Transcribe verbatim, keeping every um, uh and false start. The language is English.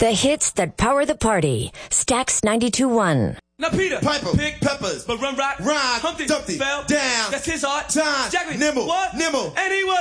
The hits that power the party. Stax ninety-two point one. Now Peter, Piper, Pick, Peppers, but Run Rock, Rhyme, Humpty, Dumpty, fell down, That's his art. Time, Jackie, Nimble, what? Nimble, And he was.